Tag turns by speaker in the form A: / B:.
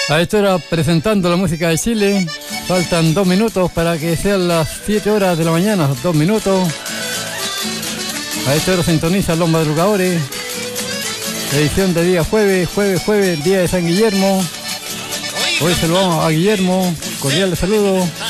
A: A esta hora presentando la música de Chile. Faltan 2 minutos para que sean las 7 horas de la mañana, 2 minutos. A esta hora sintoniza Los Madrugadores. Edición de día jueves, día de San Guillermo. Hoy saludamos a Guillermo, cordial saludo.